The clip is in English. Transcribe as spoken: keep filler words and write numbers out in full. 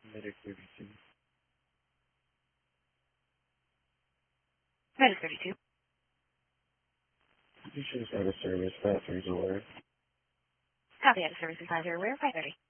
Medic thirty-two. Medic thirty-two. You should start a service. Five three's aware. Copy out of services five zero, where five thirty.